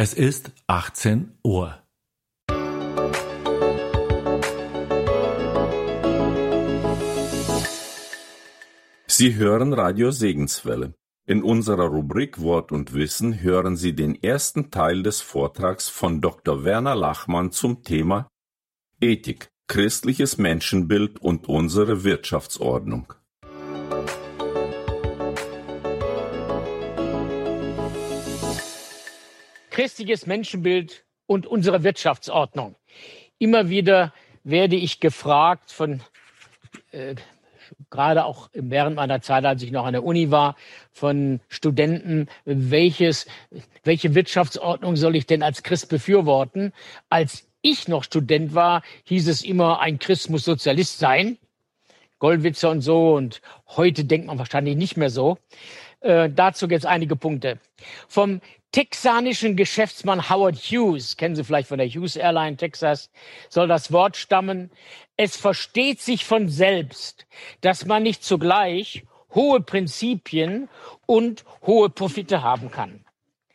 Es ist 18 Uhr. Sie hören Radio Segenswelle. In unserer Rubrik Wort und Wissen hören Sie den ersten Teil des Vortrags von Dr. Werner Lachmann zum Thema Ethik, christliches Menschenbild und unsere Wirtschaftsordnung. Christliches Menschenbild und unsere Wirtschaftsordnung. Immer wieder werde ich gefragt gerade auch während meiner Zeit, als ich noch an der Uni war, von Studenten, welche Wirtschaftsordnung soll ich denn als Christ befürworten? Als ich noch Student war, hieß es immer, ein Christ muss Sozialist sein. Gollwitzer und so. Und heute denkt man wahrscheinlich nicht mehr so. Dazu jetzt einige Punkte. Vom texanischen Geschäftsmann Howard Hughes, kennen Sie vielleicht von der Hughes Airline Texas, soll das Wort stammen: Es versteht sich von selbst, dass man nicht zugleich hohe Prinzipien und hohe Profite haben kann.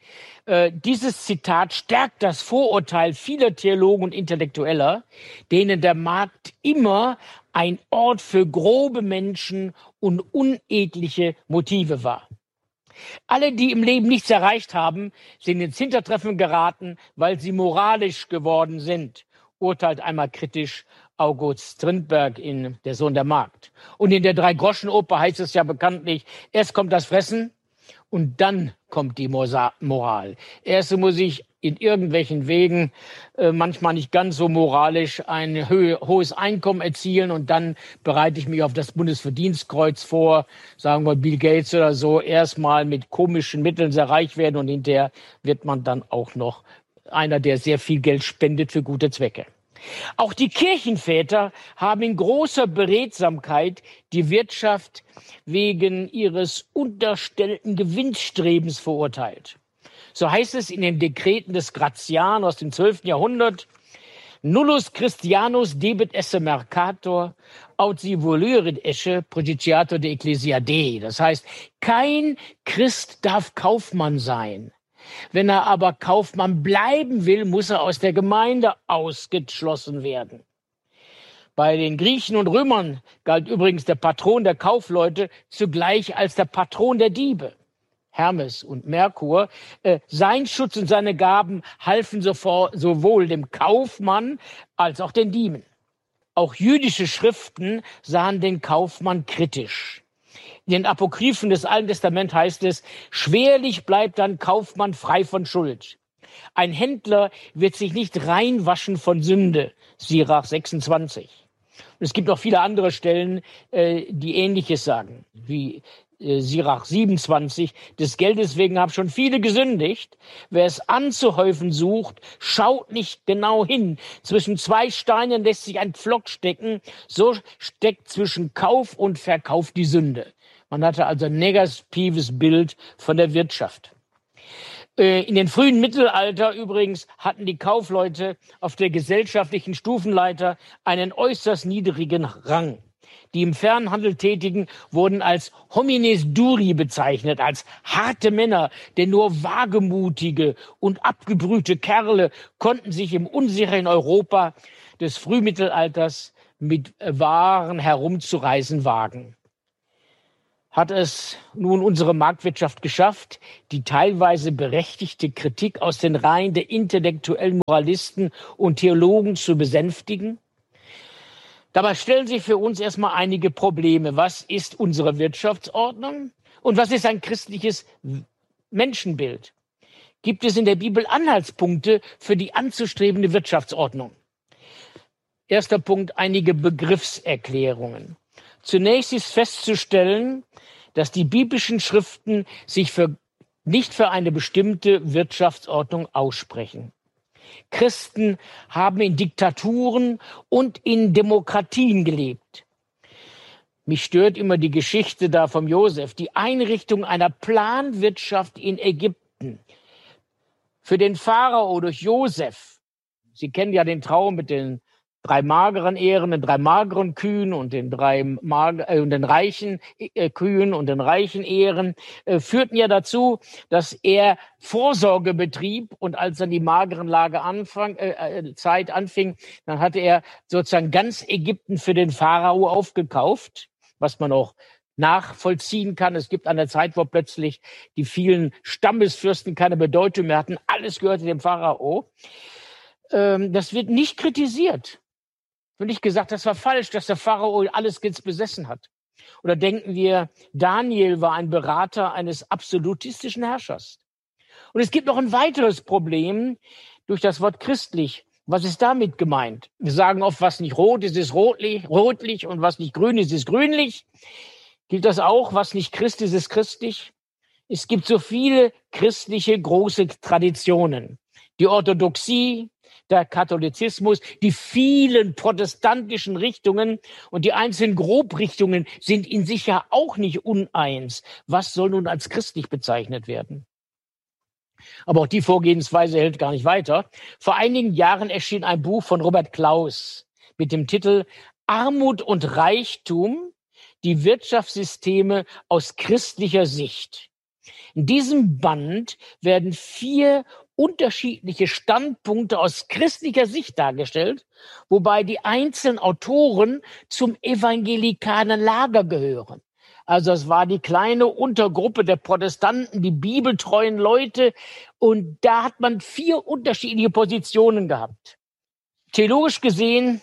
Dieses Zitat stärkt das Vorurteil vieler Theologen und Intellektueller, denen der Markt immer ein Ort für grobe Menschen und unedliche Motive war. Alle, die im Leben nichts erreicht haben, sind ins Hintertreffen geraten, weil sie moralisch geworden sind, urteilt einmal kritisch August Strindberg in Der Sohn der Magd. Und in der Drei-Groschen-Oper heißt es ja bekanntlich, erst kommt das Fressen und dann kommt die Moral. Erst muss ich in irgendwelchen Wegen, manchmal nicht ganz so moralisch, ein hohes Einkommen erzielen und dann bereite ich mich auf das Bundesverdienstkreuz vor, sagen wir Bill Gates oder so, erstmal mit komischen Mitteln sehr reich werden und hinterher wird man dann auch noch einer, der sehr viel Geld spendet für gute Zwecke. Auch die Kirchenväter haben in großer Beredsamkeit die Wirtschaft wegen ihres unterstellten Gewinnstrebens verurteilt. So heißt es in den Dekreten des Gratian aus dem 12. Jahrhundert: Nullus Christianus debet esse mercator, aut si voluerit esse projiciator de ecclesia Dei. Das heißt, kein Christ darf Kaufmann sein. Wenn er aber Kaufmann bleiben will, muss er aus der Gemeinde ausgeschlossen werden. Bei den Griechen und Römern galt übrigens der Patron der Kaufleute zugleich als der Patron der Diebe. Hermes und Merkur, sein Schutz und seine Gaben halfen sowohl dem Kaufmann als auch den Dieben. Auch jüdische Schriften sahen den Kaufmann kritisch. In den Apokryphen des Alten Testaments heißt es: Schwerlich bleibt ein Kaufmann frei von Schuld. Ein Händler wird sich nicht reinwaschen von Sünde. Sirach 26. Und es gibt noch viele andere Stellen, die Ähnliches sagen, wie Sirach 27. Des Geldes wegen haben schon viele gesündigt. Wer es anzuhäufen sucht, schaut nicht genau hin. Zwischen zwei Steinen lässt sich ein Pflock stecken. So steckt zwischen Kauf und Verkauf die Sünde. Man hatte also ein negatives Bild von der Wirtschaft. In den frühen Mittelalter übrigens hatten die Kaufleute auf der gesellschaftlichen Stufenleiter einen äußerst niedrigen Rang. Die im Fernhandel Tätigen wurden als homines duri bezeichnet, als harte Männer, denn nur wagemutige und abgebrühte Kerle konnten sich im unsicheren Europa des Frühmittelalters mit Waren herumzureisen wagen. Hat es nun unsere Marktwirtschaft geschafft, die teilweise berechtigte Kritik aus den Reihen der intellektuellen Moralisten und Theologen zu besänftigen? Dabei stellen sich für uns erstmal einige Probleme. Was ist unsere Wirtschaftsordnung und was ist ein christliches Menschenbild? Gibt es in der Bibel Anhaltspunkte für die anzustrebende Wirtschaftsordnung? Erster Punkt, einige Begriffserklärungen. Zunächst ist festzustellen, dass die biblischen Schriften sich nicht für eine bestimmte Wirtschaftsordnung aussprechen. Christen haben in Diktaturen und in Demokratien gelebt. Mich stört immer die Geschichte da vom Josef, die Einrichtung einer Planwirtschaft in Ägypten. Für den Pharao durch Josef. Sie kennen ja den Traum mit den 3 mageren Ehren, den 3 mageren Kühen und den den reichen Kühen und den reichen Ehren, führten ja dazu, dass er Vorsorge betrieb, und als dann die mageren Zeit anfing, dann hatte er sozusagen ganz Ägypten für den Pharao aufgekauft, was man auch nachvollziehen kann. Es gibt eine Zeit, wo plötzlich die vielen Stammesfürsten keine Bedeutung mehr hatten. Alles gehörte dem Pharao. Das wird nicht kritisiert. Wird nicht gesagt, das war falsch, dass der Pharao alles jetzt besessen hat. Oder denken wir, Daniel war ein Berater eines absolutistischen Herrschers. Und es gibt noch ein weiteres Problem durch das Wort christlich. Was ist damit gemeint? Wir sagen oft, was nicht rot ist, ist rotlich, und was nicht grün ist, ist grünlich. Gilt das auch, was nicht Christ ist, ist christlich? Es gibt so viele christliche große Traditionen. Die Orthodoxie, der Katholizismus, die vielen protestantischen Richtungen und die einzelnen Grobrichtungen sind in sich ja auch nicht uneins. Was soll nun als christlich bezeichnet werden? Aber auch die Vorgehensweise hält gar nicht weiter. Vor einigen Jahren erschien ein Buch von Robert Klaus mit dem Titel Armut und Reichtum, die Wirtschaftssysteme aus christlicher Sicht. In diesem Band werden 4 unterschiedliche Standpunkte aus christlicher Sicht dargestellt, wobei die einzelnen Autoren zum evangelikalen Lager gehören. Also es war die kleine Untergruppe der Protestanten, die bibeltreuen Leute, und da hat man 4 unterschiedliche Positionen gehabt. Theologisch gesehen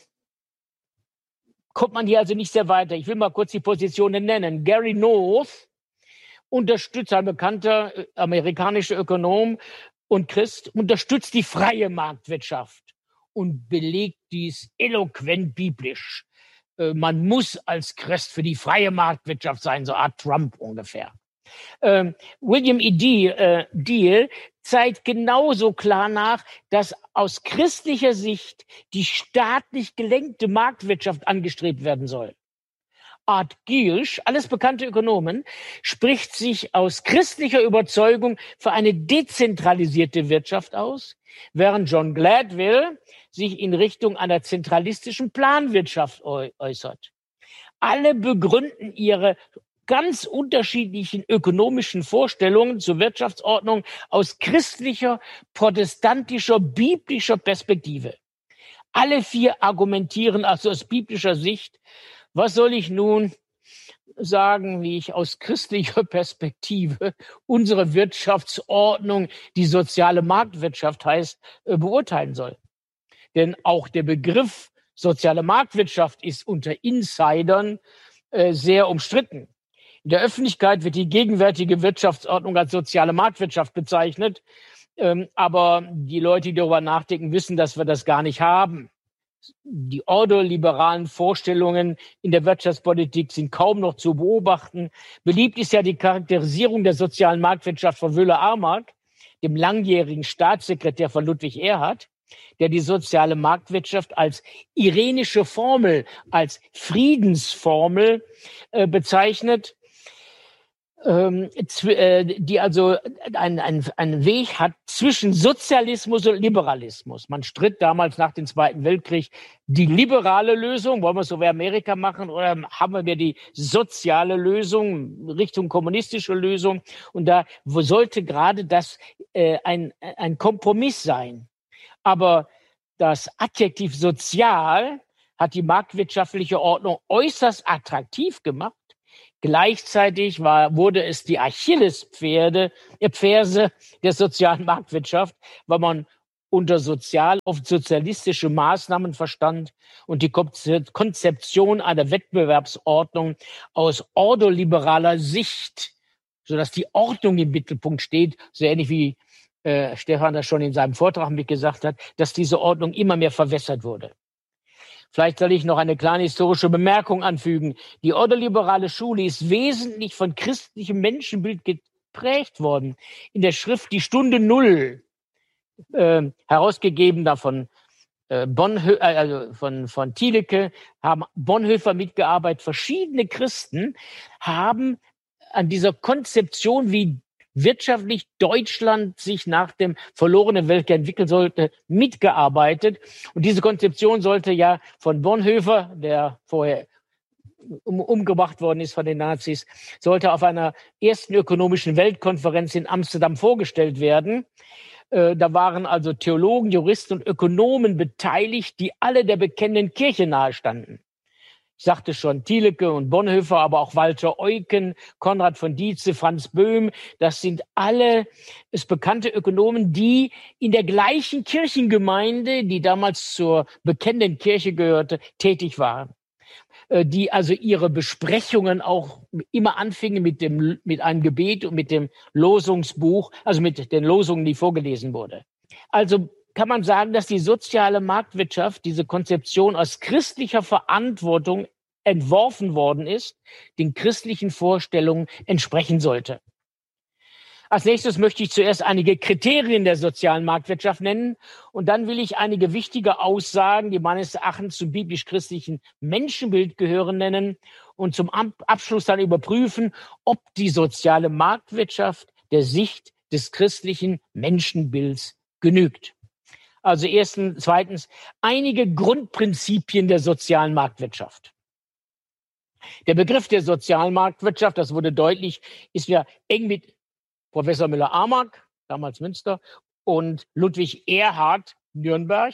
kommt man hier also nicht sehr weiter. Ich will mal kurz die Positionen nennen. Gary North unterstützt, ein bekannter amerikanischer Ökonom und Christ, unterstützt die freie Marktwirtschaft und belegt dies eloquent biblisch. Man muss als Christ für die freie Marktwirtschaft sein, so Art Trump ungefähr. William E. Deal zeigt genauso klar nach, dass aus christlicher Sicht die staatlich gelenkte Marktwirtschaft angestrebt werden soll. Art Giersch, alles bekannte Ökonomen, spricht sich aus christlicher Überzeugung für eine dezentralisierte Wirtschaft aus, während John Gladwell sich in Richtung einer zentralistischen Planwirtschaft äußert. Alle begründen ihre ganz unterschiedlichen ökonomischen Vorstellungen zur Wirtschaftsordnung aus christlicher, protestantischer, biblischer Perspektive. Alle 4 argumentieren also aus biblischer Sicht. Was soll ich nun sagen, wie ich aus christlicher Perspektive unsere Wirtschaftsordnung, die soziale Marktwirtschaft heißt, beurteilen soll? Denn auch der Begriff soziale Marktwirtschaft ist unter Insidern sehr umstritten. In der Öffentlichkeit wird die gegenwärtige Wirtschaftsordnung als soziale Marktwirtschaft bezeichnet. Aber die Leute, die darüber nachdenken, wissen, dass wir das gar nicht haben. Die ordoliberalen Vorstellungen in der Wirtschaftspolitik sind kaum noch zu beobachten. Beliebt ist ja die Charakterisierung der sozialen Marktwirtschaft von Wöhler-Armark, dem langjährigen Staatssekretär von Ludwig Erhard, der die soziale Marktwirtschaft als irenische Formel, als Friedensformel bezeichnet, die also einen Weg hat zwischen Sozialismus und Liberalismus. Man stritt damals nach dem Zweiten Weltkrieg die liberale Lösung, wollen wir es so wie Amerika machen, oder haben wir die soziale Lösung, Richtung kommunistische Lösung? Und da sollte gerade das ein Kompromiss sein. Aber das Adjektiv sozial hat die marktwirtschaftliche Ordnung äußerst attraktiv gemacht. Gleichzeitig wurde es die Achillesferse der sozialen Marktwirtschaft, weil man unter sozial oft sozialistische Maßnahmen verstand und die Konzeption einer Wettbewerbsordnung aus ordoliberaler Sicht, sodass die Ordnung im Mittelpunkt steht, so ähnlich wie Stefan das schon in seinem Vortrag mit gesagt hat, dass diese Ordnung immer mehr verwässert wurde. Vielleicht soll ich noch eine kleine historische Bemerkung anfügen. Die ordoliberale Schule ist wesentlich von christlichem Menschenbild geprägt worden. In der Schrift Die Stunde Null, herausgegeben davon von Thielicke, haben Bonhoeffer mitgearbeitet. Verschiedene Christen haben an dieser Konzeption, wie wirtschaftlich Deutschland sich nach dem verlorenen Weltkrieg entwickeln sollte, mitgearbeitet. Und diese Konzeption sollte ja von Bonhoeffer, der vorher umgebracht worden ist von den Nazis, sollte auf einer ersten ökonomischen Weltkonferenz in Amsterdam vorgestellt werden. Da waren also Theologen, Juristen und Ökonomen beteiligt, die alle der bekennenden Kirche nahestanden. Ich sagte schon, Thielecke und Bonhoeffer, aber auch Walter Eucken, Konrad von Dietze, Franz Böhm, das sind alle bekannte Ökonomen, die in der gleichen Kirchengemeinde, die damals zur bekennenden Kirche gehörte, tätig waren. Die also ihre Besprechungen auch immer anfingen mit einem Gebet und mit dem Losungsbuch, also mit den Losungen, die vorgelesen wurde. Also kann man sagen, dass die soziale Marktwirtschaft, diese Konzeption aus christlicher Verantwortung entworfen worden ist, den christlichen Vorstellungen entsprechen sollte. Als nächstes möchte ich zuerst einige Kriterien der sozialen Marktwirtschaft nennen und dann will ich einige wichtige Aussagen, die meines Erachtens zum biblisch-christlichen Menschenbild gehören, nennen und zum Abschluss dann überprüfen, ob die soziale Marktwirtschaft der Sicht des christlichen Menschenbilds genügt. Also zweitens, einige Grundprinzipien der sozialen Marktwirtschaft. Der Begriff der sozialen Marktwirtschaft, das wurde deutlich, ist ja eng mit Professor Müller-Amack, damals Münster, und Ludwig Erhard, Nürnberg,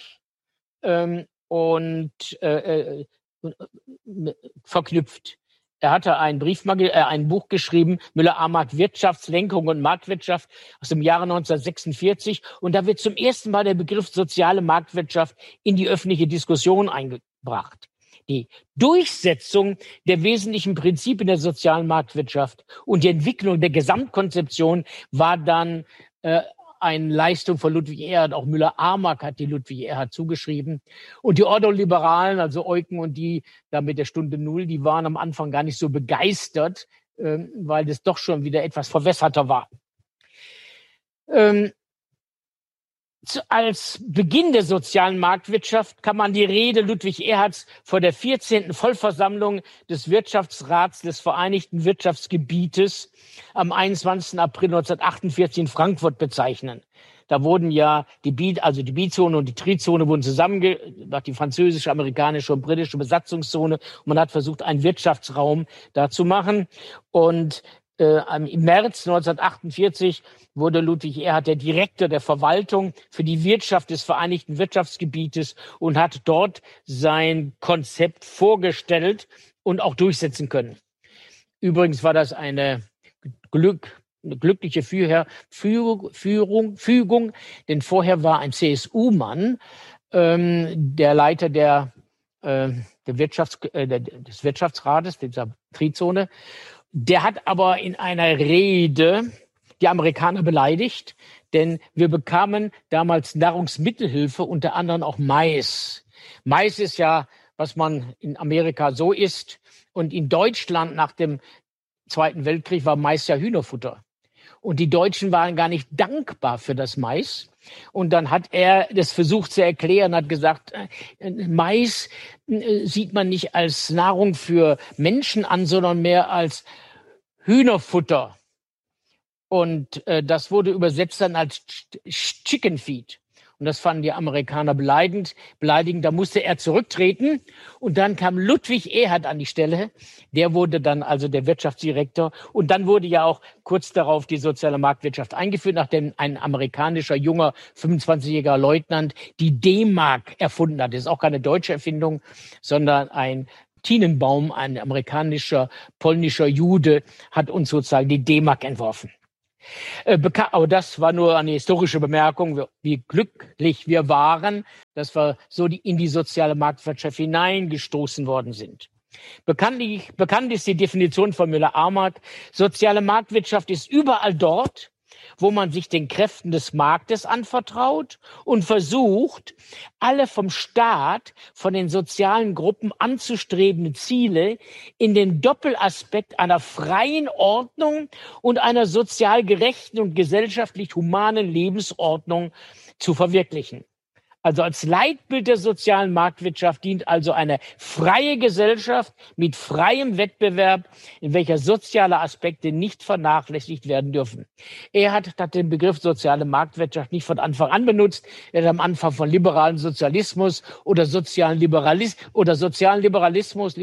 verknüpft. Er hatte ein Buch geschrieben, Müller-Amack, Wirtschaftslenkung und Marktwirtschaft aus dem Jahre 1946. Und da wird zum ersten Mal der Begriff soziale Marktwirtschaft in die öffentliche Diskussion eingebracht. Die Durchsetzung der wesentlichen Prinzipien der sozialen Marktwirtschaft und die Entwicklung der Gesamtkonzeption war dann eine Leistung von Ludwig Erhard. Auch Müller-Amack hat die Ludwig Erhard zugeschrieben. Und die Ordoliberalen, also Eucken und die da mit der Stunde Null, die waren am Anfang gar nicht so begeistert, weil das doch schon wieder etwas verwässerter war. Als Beginn der sozialen Marktwirtschaft kann man die Rede Ludwig Erhards vor der 14. Vollversammlung des Wirtschaftsrats des Vereinigten Wirtschaftsgebietes am 21. April 1948 in Frankfurt bezeichnen. Da wurden ja die Bizone und die Trizone wurden zusammengebracht, die französische, amerikanische und britische Besatzungszone. Und man hat versucht, einen Wirtschaftsraum da zu machen. Und im März 1948 wurde Ludwig Erhard der Direktor der Verwaltung für die Wirtschaft des Vereinigten Wirtschaftsgebietes und hat dort sein Konzept vorgestellt und auch durchsetzen können. Übrigens war das eine glückliche Fügung, denn vorher war ein CSU-Mann der Leiter des Wirtschaftsrates, dieser Trizone. Der hat aber in einer Rede die Amerikaner beleidigt, denn wir bekamen damals Nahrungsmittelhilfe, unter anderem auch Mais. Mais ist ja, was man in Amerika so isst. Und in Deutschland nach dem Zweiten Weltkrieg war Mais ja Hühnerfutter. Und die Deutschen waren gar nicht dankbar für das Mais. Und dann hat er das versucht zu erklären, hat gesagt, Mais sieht man nicht als Nahrung für Menschen an, sondern mehr als Hühnerfutter. Und das wurde übersetzt dann als Chicken Feed. Und das fanden die Amerikaner beleidigend. Da musste er zurücktreten. Und dann kam Ludwig Erhard an die Stelle. Der wurde dann also der Wirtschaftsdirektor. Und dann wurde ja auch kurz darauf die soziale Marktwirtschaft eingeführt, nachdem ein amerikanischer junger 25-jähriger Leutnant die D-Mark erfunden hat. Das ist auch keine deutsche Erfindung, sondern ein Tinenbaum, ein amerikanischer, polnischer Jude, hat uns sozusagen die D-Mark entworfen. Aber das war nur eine historische Bemerkung, wie glücklich wir waren, dass wir so in die soziale Marktwirtschaft hineingestoßen worden sind. Bekannt ist die Definition von Müller-Amack. Soziale Marktwirtschaft ist überall dort, wo man sich den Kräften des Marktes anvertraut und versucht, alle vom Staat, von den sozialen Gruppen anzustrebende Ziele in den Doppelaspekt einer freien Ordnung und einer sozial gerechten und gesellschaftlich humanen Lebensordnung zu verwirklichen. Also als Leitbild der sozialen Marktwirtschaft dient also eine freie Gesellschaft mit freiem Wettbewerb, in welcher soziale Aspekte nicht vernachlässigt werden dürfen. Erhard hat den Begriff soziale Marktwirtschaft nicht von Anfang an benutzt. Er hat am Anfang von liberalen Sozialismus oder sozialen Liberalismus,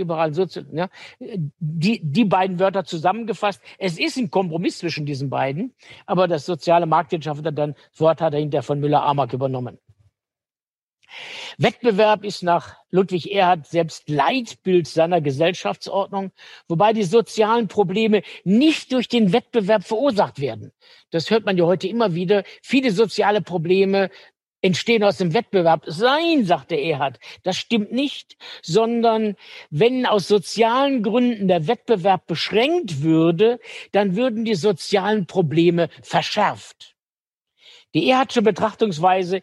die beiden Wörter zusammengefasst. Es ist ein Kompromiss zwischen diesen beiden, aber das soziale Marktwirtschaft das Wort hat er hinterher von Müller-Amack übernommen. Wettbewerb ist nach Ludwig Erhard selbst Leitbild seiner Gesellschaftsordnung, wobei die sozialen Probleme nicht durch den Wettbewerb verursacht werden. Das hört man ja heute immer wieder. Viele soziale Probleme entstehen aus dem Wettbewerb. Nein, sagte Erhard, das stimmt nicht, sondern wenn aus sozialen Gründen der Wettbewerb beschränkt würde, dann würden die sozialen Probleme verschärft. Der Erhardtschen Betrachtungsweise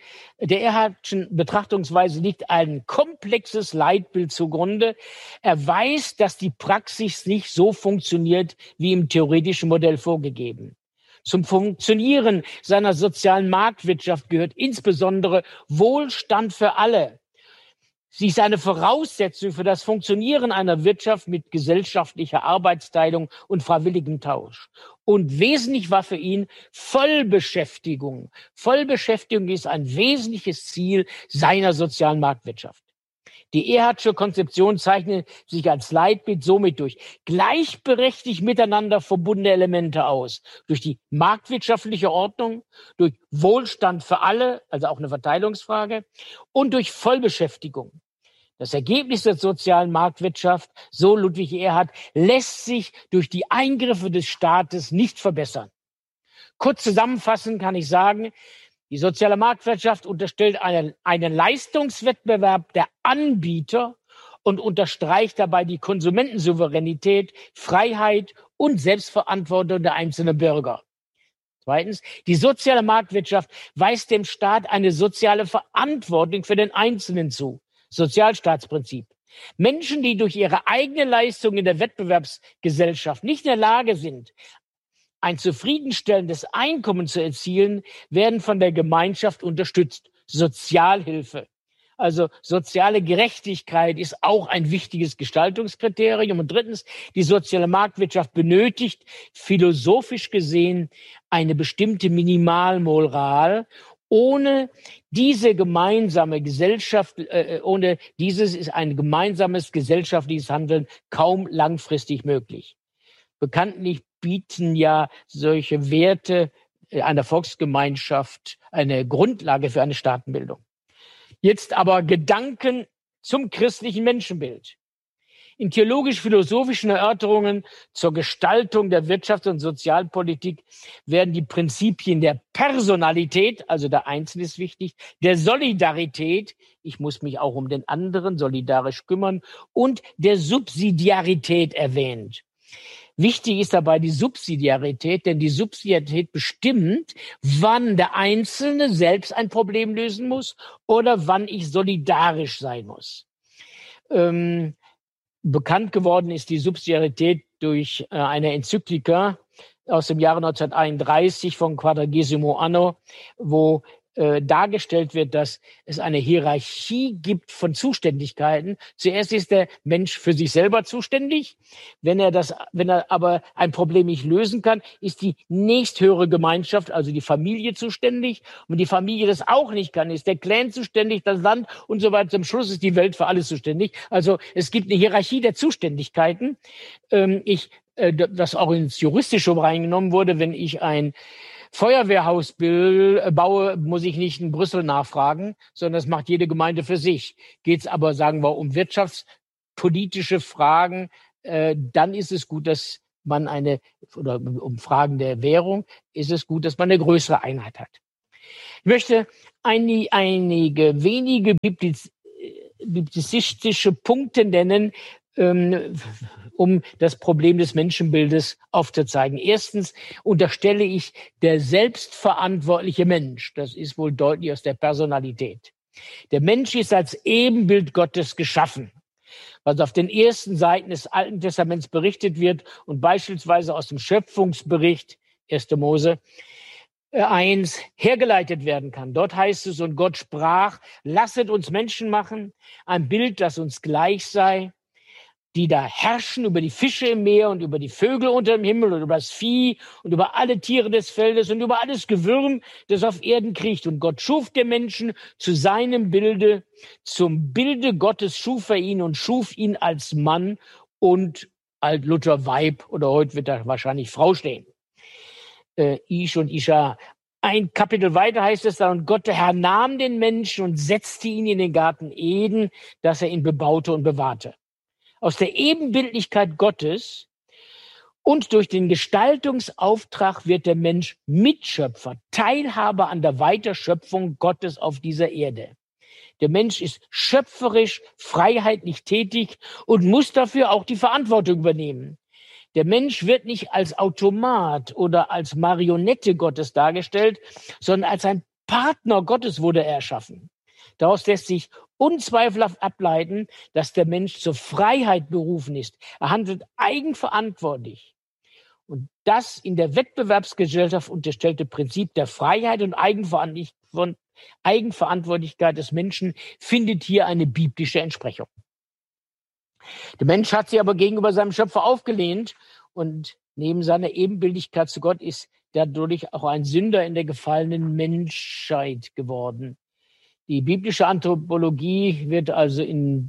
liegt ein komplexes Leitbild zugrunde. Er weiß, dass die Praxis nicht so funktioniert, wie im theoretischen Modell vorgegeben. Zum Funktionieren seiner sozialen Marktwirtschaft gehört insbesondere Wohlstand für alle. Sie ist eine Voraussetzung für das Funktionieren einer Wirtschaft mit gesellschaftlicher Arbeitsteilung und freiwilligem Tausch. Und wesentlich war für ihn Vollbeschäftigung. Vollbeschäftigung ist ein wesentliches Ziel seiner sozialen Marktwirtschaft. Die Erhardsche Konzeption zeichnet sich als Leitbild somit durch gleichberechtigt miteinander verbundene Elemente aus. Durch die marktwirtschaftliche Ordnung, durch Wohlstand für alle, also auch eine Verteilungsfrage, und durch Vollbeschäftigung. Das Ergebnis der sozialen Marktwirtschaft, so Ludwig Erhard, lässt sich durch die Eingriffe des Staates nicht verbessern. Kurz zusammenfassend kann ich sagen, die soziale Marktwirtschaft unterstellt einen Leistungswettbewerb der Anbieter und unterstreicht dabei die Konsumentensouveränität, Freiheit und Selbstverantwortung der einzelnen Bürger. Zweitens, die soziale Marktwirtschaft weist dem Staat eine soziale Verantwortung für den Einzelnen zu. Sozialstaatsprinzip. Menschen, die durch ihre eigene Leistung in der Wettbewerbsgesellschaft nicht in der Lage sind, ein zufriedenstellendes Einkommen zu erzielen, werden von der Gemeinschaft unterstützt. Sozialhilfe. Also soziale Gerechtigkeit ist auch ein wichtiges Gestaltungskriterium. Und drittens, die soziale Marktwirtschaft benötigt philosophisch gesehen eine bestimmte Minimalmoral. Ohne dieses ist ein gemeinsames gesellschaftliches Handeln kaum langfristig möglich. Bekanntlich bieten ja solche Werte einer Volksgemeinschaft eine Grundlage für eine Staatenbildung. Jetzt aber Gedanken zum christlichen Menschenbild. In theologisch-philosophischen Erörterungen zur Gestaltung der Wirtschafts- und Sozialpolitik werden die Prinzipien der Personalität, also der Einzelne ist wichtig, der Solidarität, ich muss mich auch um den anderen solidarisch kümmern, und der Subsidiarität erwähnt. Wichtig ist dabei die Subsidiarität, denn die Subsidiarität bestimmt, wann der Einzelne selbst ein Problem lösen muss oder wann ich solidarisch sein muss. Bekannt geworden ist die Subsidiarität durch eine Enzyklika aus dem Jahre 1931 von Quadragesimo Anno, wo dargestellt wird, dass es eine Hierarchie gibt von Zuständigkeiten. Zuerst ist der Mensch für sich selber zuständig. Wenn er aber ein Problem nicht lösen kann, ist die nächsthöhere Gemeinschaft, also die Familie, zuständig. Und wenn die Familie das auch nicht kann, ist der Clan zuständig, das Land und so weiter. Zum Schluss ist die Welt für alles zuständig. Also es gibt eine Hierarchie der Zuständigkeiten. Das auch ins Juristische reingenommen wurde, wenn ich ein Feuerwehrhaus baue, muss ich nicht in Brüssel nachfragen, sondern das macht jede Gemeinde für sich. Geht es aber, sagen wir, um wirtschaftspolitische Fragen, dann ist es gut, dass man oder um Fragen der Währung, ist es gut, dass man eine größere Einheit hat. Ich möchte einige wenige biblizistische Punkte nennen, um das Problem des Menschenbildes aufzuzeigen. Erstens unterstelle ich der selbstverantwortliche Mensch. Das ist wohl deutlich aus der Personalität. Der Mensch ist als Ebenbild Gottes geschaffen, was auf den ersten Seiten des Alten Testaments berichtet wird und beispielsweise aus dem Schöpfungsbericht 1. Mose 1 hergeleitet werden kann. Dort heißt es, und Gott sprach, lasset uns Menschen machen, ein Bild, das uns gleich sei, die da herrschen über die Fische im Meer und über die Vögel unter dem Himmel und über das Vieh und über alle Tiere des Feldes und über alles Gewürm, das auf Erden kriecht. Und Gott schuf den Menschen zu seinem Bilde, zum Bilde Gottes schuf er ihn und schuf ihn als Mann und Luther Weib, oder heute wird da wahrscheinlich Frau stehen. Ish und Isha. Ein Kapitel weiter heißt es dann, und Gott, der Herr, nahm den Menschen und setzte ihn in den Garten Eden, dass er ihn bebaute und bewahrte. Aus der Ebenbildlichkeit Gottes und durch den Gestaltungsauftrag wird der Mensch Mitschöpfer, Teilhaber an der Weiterschöpfung Gottes auf dieser Erde. Der Mensch ist schöpferisch, freiheitlich tätig und muss dafür auch die Verantwortung übernehmen. Der Mensch wird nicht als Automat oder als Marionette Gottes dargestellt, sondern als ein Partner Gottes wurde er erschaffen. Daraus lässt sich unzweifelhaft ableiten, dass der Mensch zur Freiheit berufen ist. Er handelt eigenverantwortlich. Und das in der Wettbewerbsgesellschaft unterstellte Prinzip der Freiheit und Eigenverantwortlichkeit des Menschen findet hier eine biblische Entsprechung. Der Mensch hat sich aber gegenüber seinem Schöpfer aufgelehnt und neben seiner Ebenbildlichkeit zu Gott ist dadurch auch ein Sünder in der gefallenen Menschheit geworden. Die biblische Anthropologie wird also im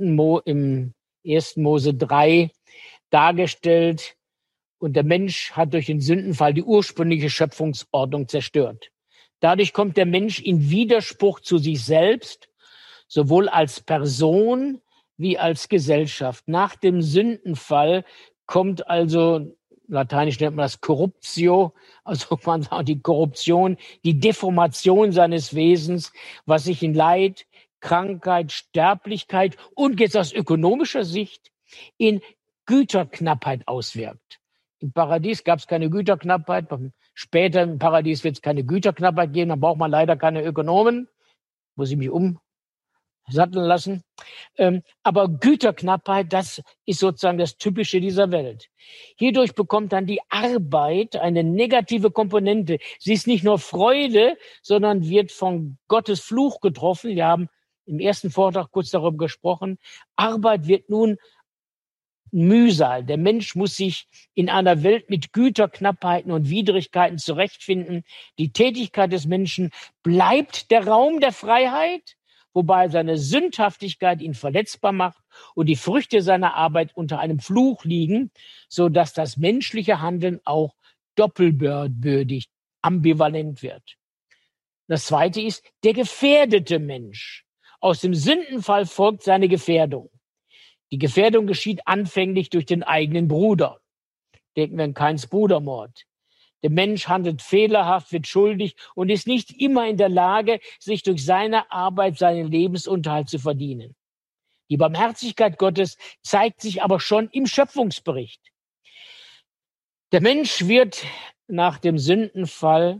1. Mose 3 dargestellt und der Mensch hat durch den Sündenfall die ursprüngliche Schöpfungsordnung zerstört. Dadurch kommt der Mensch in Widerspruch zu sich selbst, sowohl als Person wie als Gesellschaft. Nach dem Sündenfall kommt also, lateinisch nennt man das Corruptio, also man sagt die Korruption, die Deformation seines Wesens, was sich in Leid, Krankheit, Sterblichkeit und jetzt aus ökonomischer Sicht in Güterknappheit auswirkt. Im Paradies gab es keine Güterknappheit, später im Paradies wird es keine Güterknappheit geben, dann braucht man leider keine Ökonomen, muss ich mich satteln lassen. Aber Güterknappheit, das ist sozusagen das Typische dieser Welt. Hierdurch bekommt dann die Arbeit eine negative Komponente. Sie ist nicht nur Freude, sondern wird von Gottes Fluch getroffen. Wir haben im ersten Vortrag kurz darüber gesprochen. Arbeit wird nun Mühsal. Der Mensch muss sich in einer Welt mit Güterknappheiten und Widrigkeiten zurechtfinden. Die Tätigkeit des Menschen bleibt der Raum der Freiheit, wobei seine Sündhaftigkeit ihn verletzbar macht und die Früchte seiner Arbeit unter einem Fluch liegen, so dass das menschliche Handeln auch doppelbödig, ambivalent wird. Das Zweite ist der gefährdete Mensch. Aus dem Sündenfall folgt seine Gefährdung. Die Gefährdung geschieht anfänglich durch den eigenen Bruder. Denken wir an Kains Brudermord. Der Mensch handelt fehlerhaft, wird schuldig und ist nicht immer in der Lage, sich durch seine Arbeit seinen Lebensunterhalt zu verdienen. Die Barmherzigkeit Gottes zeigt sich aber schon im Schöpfungsbericht. Der Mensch wird nach dem Sündenfall,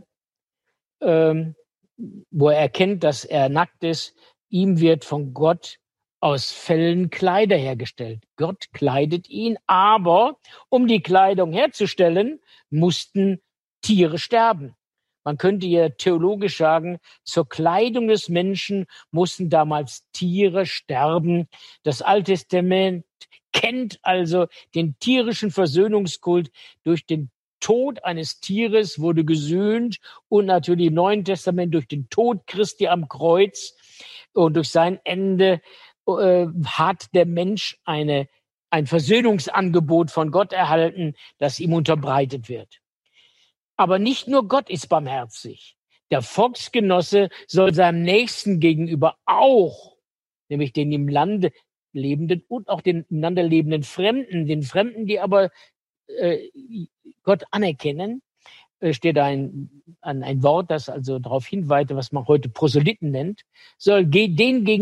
wo er erkennt, dass er nackt ist, ihm wird von Gott aus Fellen Kleider hergestellt. Gott kleidet ihn, aber um die Kleidung herzustellen, mussten Tiere sterben. Man könnte ja theologisch sagen, zur Kleidung des Menschen mussten damals Tiere sterben. Das Alte Testament kennt also den tierischen Versöhnungskult. Durch den Tod eines Tieres wurde gesühnt und natürlich im Neuen Testament durch den Tod Christi am Kreuz und durch sein Ende hat der Mensch ein Versöhnungsangebot von Gott erhalten, das ihm unterbreitet wird. Aber nicht nur Gott ist barmherzig. Der Volksgenosse soll seinem Nächsten gegenüber auch, nämlich den im Lande lebenden und auch den im Lande lebenden Fremden, den Fremden, die aber Gott anerkennen, steht ein Wort, das also darauf hinweist, was man heute Proselyten nennt, soll denen gegenüber